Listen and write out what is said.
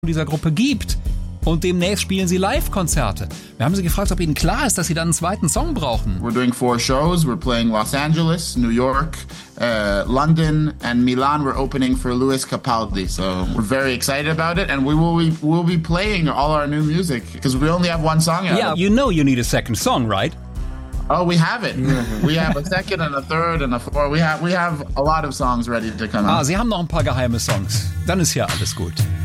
dieser Gruppe gibt. Und demnächst spielen sie Live-Konzerte. Wir haben sie gefragt, ob ihnen klar ist, dass sie dann einen zweiten Song brauchen. We're doing 4 shows. We're playing Los Angeles, New York, London, and Milan. We're opening for Luis Capaldi. So we're very excited about it, and we'll be playing all our new music because we only have one song out. Yeah, you know you need a second song, right? Oh, we have it. We have a second and a third and a fourth. We have a lot of songs ready to come out. Sie haben noch ein paar geheime Songs. Dann ist ja alles gut.